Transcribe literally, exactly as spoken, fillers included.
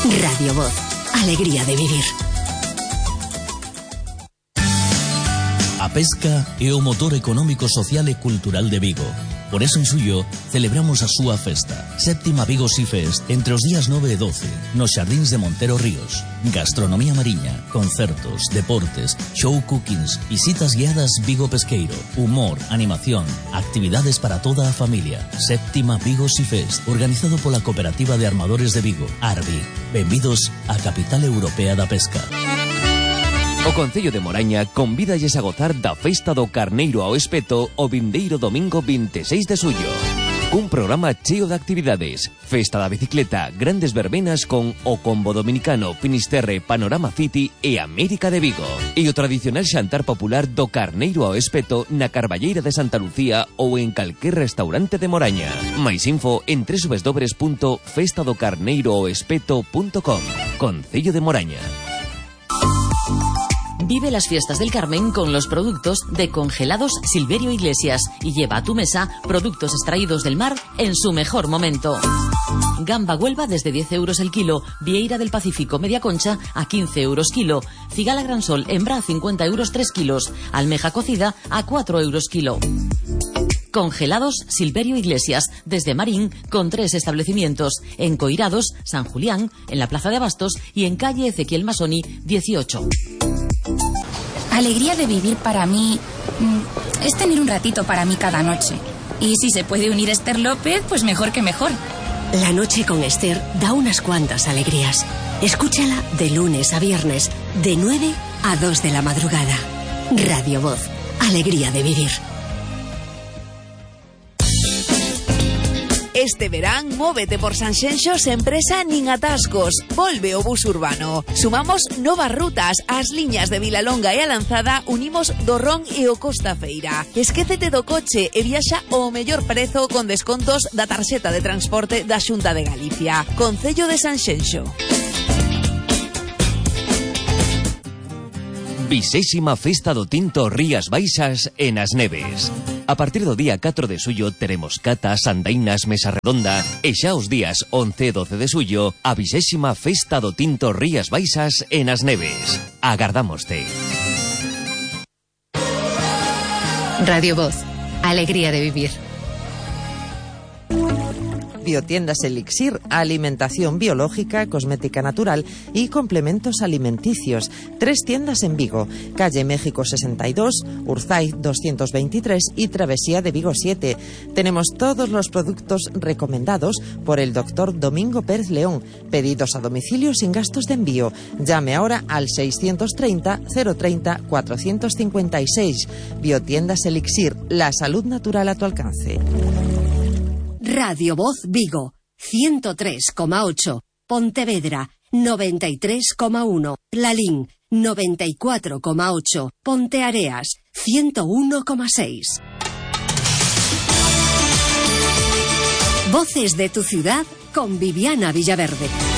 Radio Voz, alegría de vivir. A pesca é o motor económico, social e cultural de Vigo. Por eso en suyo celebramos a súa festa, Séptima Vigo Sea Fest, entre os días nove e doce, nos xardíns de Montero Ríos. Gastronomía mariña, concertos, deportes, show cookings, visitas guiadas Vigo Pesqueiro, humor, animación, actividades para toda a familia. Séptima Vigo Sea Fest, organizado pola Cooperativa de Armadores de Vigo, Arbi. Benvidos á capital europea da pesca. O Concello de Moraña convídalles a gozar da Festa do Carneiro ao Espeto o vindeiro domingo vinte e seis de suyo. Un programa cheo de actividades, festa da bicicleta, grandes verbenas con o Combo Dominicano, Finisterre, Panorama City e América de Vigo. E o tradicional xantar popular do Carneiro ao Espeto na Carballeira de Santa Lucía ou en calquer restaurante de Moraña. Mais info en doble u doble u doble u punto festa do carneiro ao espeto punto com. Concello de Moraña. Vive las fiestas del Carmen con los productos de Congelados Silverio Iglesias y lleva a tu mesa productos extraídos del mar en su mejor momento. Gamba Huelva desde diez euros el kilo, Vieira del Pacífico media concha a quince euros kilo, Cigala Gran Sol hembra a cincuenta euros tres kilos, almeja cocida a cuatro euros kilo. Congelados Silverio Iglesias, desde Marín, con tres establecimientos, en Coirados, San Julián, en la Plaza de Abastos y en calle Ezequiel Masoni dieciocho. Alegría de vivir para mí es tener un ratito para mí cada noche. Y si se puede unir Esther López, pues mejor que mejor. La noche con Esther da unas cuantas alegrías. Escúchala de lunes a viernes, de nueve a dos de la madrugada. Radio Voz, alegría de vivir. Este verán, móvete por Sanxenxo sen presa nin atascos. Volve o bus urbano. Sumamos novas rutas. As liñas de Vilalonga e a Lanzada unimos do Ron e o Costa Feira. Esquécete do coche e viaxa ao mellor prezo con descontos da tarxeta de transporte da Xunta de Galicia. Concello de Sanxenxo. Vixésima Festa do Tinto Rías Baixas en As Neves. A partir do día catro de suyo teremos catas, andainas, mesa redonda e xa os días once e doce de suyo a vixésima Festa do Tinto Rías Baixas en As Neves. Agardámoste. Radio Voz, alegría de vivir. Biotiendas Elixir, alimentación biológica, cosmética natural y complementos alimenticios. Tres tiendas en Vigo, calle México sesenta y dos, Urzaiz doscientos veintitrés y Travesía de Vigo siete. Tenemos todos los productos recomendados por el doctor Domingo Pérez León. Pedidos a domicilio sin gastos de envío. Llame ahora al seiscientos treinta, cero treinta, cuatrocientos cincuenta y seis. Biotiendas Elixir, la salud natural a tu alcance. Radio Voz Vigo, ciento tres coma ocho. Pontevedra, noventa y tres coma uno. Lalín, noventa y cuatro coma ocho. Ponteareas, ciento uno coma seis. Voces de tu ciudad con Viviana Villaverde.